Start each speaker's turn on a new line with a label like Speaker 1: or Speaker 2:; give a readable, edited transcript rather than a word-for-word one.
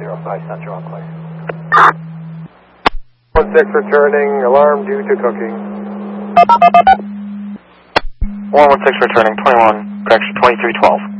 Speaker 1: 05 Center, all clear. 16 returning, alarm due to cooking.
Speaker 2: 116 returning, 21, correction 2312.